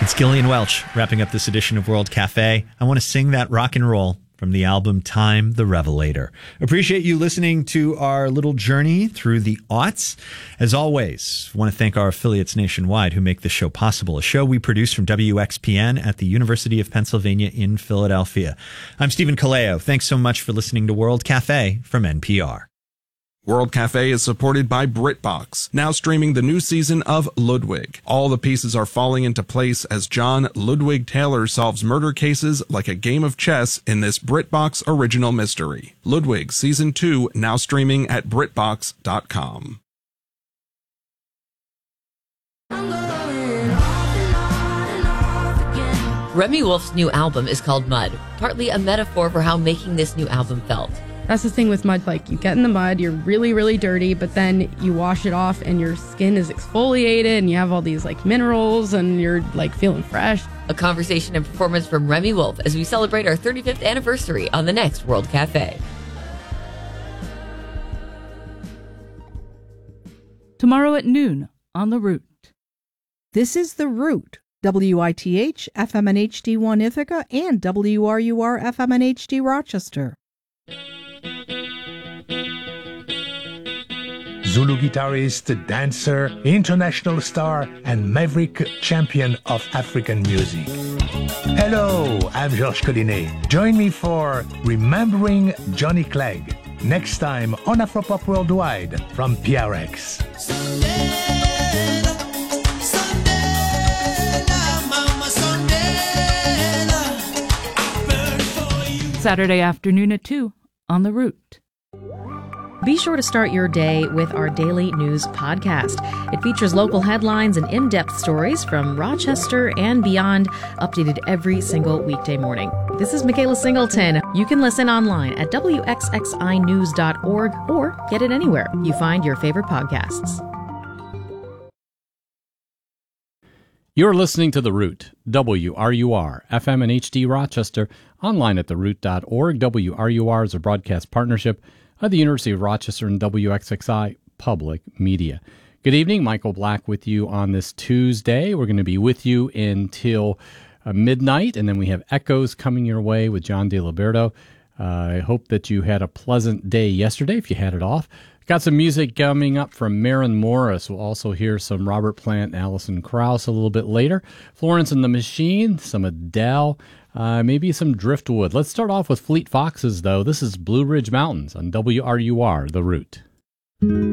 It's Gillian Welch wrapping up this edition of World Cafe. I want to sing that rock and roll from the album Time the Revelator. Appreciate you listening to our little journey through the aughts. As always, I want to thank our affiliates nationwide who make this show possible, a show we produce from WXPN at the University of Pennsylvania in Philadelphia. I'm Stephen Kaleo. Thanks so much for listening to World Cafe from NPR. World Cafe is supported by BritBox, now streaming the new season of Ludwig. All the pieces are falling into place as John Ludwig Taylor solves murder cases like a game of chess in this BritBox original mystery. Ludwig Season 2, now streaming at BritBox.com. Remy Wolf's new album is called Mud, partly a metaphor for how making this new album felt. That's the thing with mud. Like, you get in the mud, you're really, really dirty, but then you wash it off and your skin is exfoliated and you have all these like minerals and you're like feeling fresh. A conversation and performance from Remy Wolf as we celebrate our 35th anniversary on the next World Cafe. Tomorrow at noon on The Root. This is The Root, WITH, FM and HD1 Ithaca, and WRUR, FM and HD Rochester. Zulu guitarist, dancer, international star, and maverick champion of African music. Hello, I'm Georges Collinet. Join me for Remembering Johnny Clegg, next time on Afropop Worldwide from PRX. Saturday afternoon at 2 on The Root. Be sure to start your day with our daily news podcast. It features local headlines and in-depth stories from Rochester and beyond, updated every single weekday morning. This is Michaela Singleton. You can listen online at wxxinews.org or get it anywhere you find your favorite podcasts. You're listening to The Root, WRUR, FM and HD Rochester, online at theroot.org. WRUR is a broadcast partnership of the University of Rochester and WXXI Public Media. Good evening, Michael Black with you on this Tuesday. We're going to be with you until midnight, and then we have Echoes coming your way with John DeLiberto. I hope that you had a pleasant day yesterday, if you had it off. Got some music coming up from Maren Morris. We'll also hear some Robert Plant and Alison Krauss a little bit later. Florence and the Machine, some Adele, maybe some Driftwood. Let's start off with Fleet Foxes, though. This is Blue Ridge Mountains on WRUR, The Root.